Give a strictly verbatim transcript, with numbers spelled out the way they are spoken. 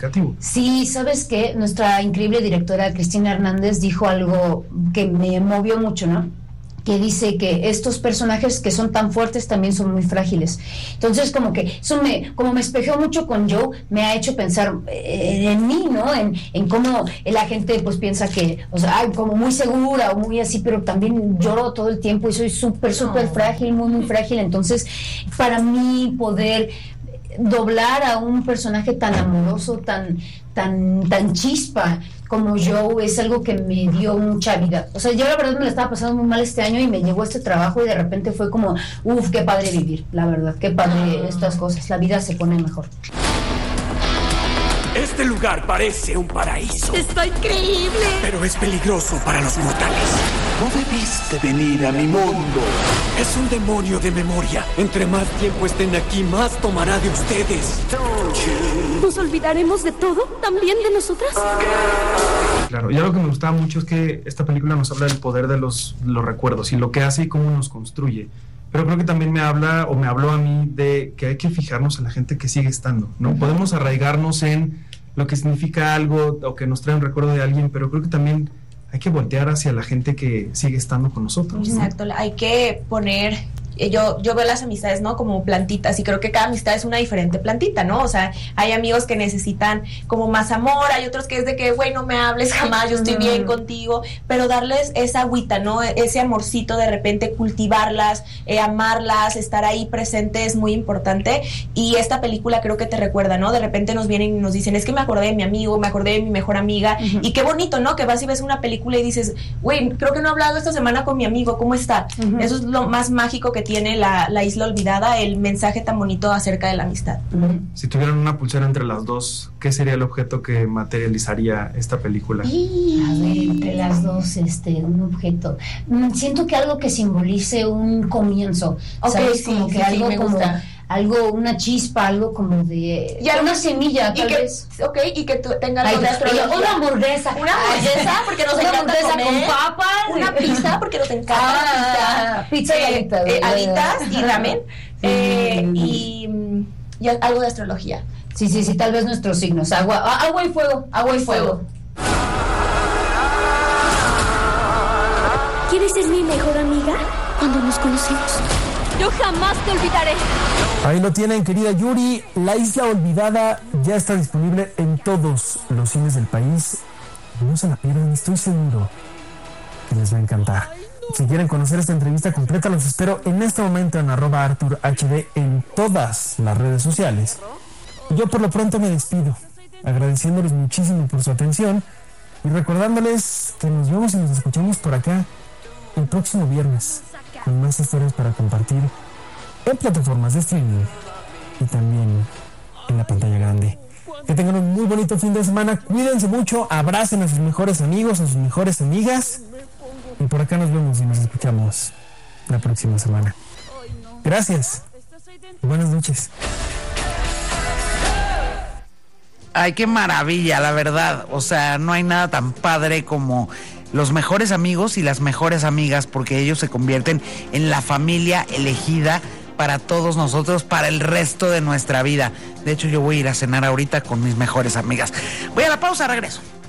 significativo. Sí, ¿sabes qué? Nuestra increíble directora Cristina Hernández dijo algo que me movió mucho, ¿no? Que dice que estos personajes que son tan fuertes también son muy frágiles. Entonces, como que eso me, como me espejeó mucho con Joe, me ha hecho pensar en, en mí, ¿no? En, en cómo la gente pues piensa que, o sea, ay, como muy segura o muy así, pero también lloro todo el tiempo y soy súper, súper Oh. frágil, muy, muy frágil. Entonces, para mí poder doblar a un personaje tan amoroso, tan, tan, tan chispa como Joe, es algo que me dio mucha vida. O sea, yo la verdad me la estaba pasando muy mal este año y me llegó este trabajo y de repente fue como, uff, qué padre vivir, la verdad, qué padre estas cosas, la vida se pone mejor. Este lugar parece un paraíso. ¡Está increíble! Pero es peligroso para los mortales. No debiste venir a mi mundo. Es un demonio de memoria. Entre más tiempo estén aquí, más tomará de ustedes. ¿Nos olvidaremos de todo? ¿También de nosotras? Claro, y algo que me gustaba mucho es que esta película nos habla del poder de los, los recuerdos y lo que hace y cómo nos construye. Pero creo que también me habla o me habló a mí de que hay que fijarnos en la gente que sigue estando, ¿no? Podemos arraigarnos en lo que significa algo o que nos trae un recuerdo de alguien, pero creo que también hay que voltear hacia la gente que sigue estando con nosotros, ¿no? Exacto, hay que poner... Yo, yo veo las amistades, ¿no? Como plantitas, y creo que cada amistad es una diferente plantita, ¿no? O sea, hay amigos que necesitan como más amor, hay otros que es de que, güey, no me hables jamás, yo estoy bien contigo, pero darles esa agüita, ¿no? Ese amorcito, de repente cultivarlas, eh, amarlas, estar ahí presente es muy importante, y esta película creo que te recuerda, ¿no? De repente nos vienen y nos dicen, es que me acordé de mi amigo, me acordé de mi mejor amiga, uh-huh. Y qué bonito, ¿no? Que vas y ves una película y dices, güey, creo que no he hablado esta semana con mi amigo, ¿cómo está? Uh-huh. Eso es lo más mágico que tiene la, la Isla Olvidada, el mensaje tan bonito acerca de la amistad. Uh-huh. Si tuvieran una pulsera entre las dos, ¿qué sería el objeto que materializaría esta película? Y, a ver, entre las dos, este, un objeto. Mm, siento que algo que simbolice un comienzo. Okay, ¿sabes? sí, como que sí, algo sí, me como gusta. Algo, una chispa, algo como de... Ya, una semilla, tal y que, vez. Ok, y que tú tengas Ay, algo de astrología. una hamburguesa. Una hamburguesa, porque nos una encanta hamburguesa comer. con papas. Una pizza, porque nos encanta Ah, la pizza y eh, alitas. eh, alitas y ramen. Sí. Eh, y, y algo de astrología. Sí, sí, sí, tal vez nuestros signos. Agua, agua y fuego, agua y fuego. ¿Quieres ser mi mejor amiga cuando nos conocimos? Yo jamás te olvidaré. Ahí lo tienen, querida Yuri. La Isla Olvidada ya está disponible en todos los cines del país. No se la pierdan, estoy seguro que les va a encantar. Si quieren conocer esta entrevista completa, los espero en este momento en arroba Artur H D en todas las redes sociales. Yo por lo pronto me despido, agradeciéndoles muchísimo por su atención y recordándoles que nos vemos y nos escuchamos por acá el próximo viernes con más historias para compartir en plataformas de streaming y también en la pantalla grande. Que tengan un muy bonito fin de semana, cuídense mucho, abracen a sus mejores amigos, a sus mejores amigas, y por acá nos vemos y nos escuchamos la próxima semana. Gracias, buenas noches. Ay, qué maravilla, la verdad. O sea, no hay nada tan padre como los mejores amigos y las mejores amigas, porque ellos se convierten en la familia elegida para todos nosotros, para el resto de nuestra vida. De hecho, yo voy a ir a cenar ahorita con mis mejores amigas. Voy a la pausa, regreso.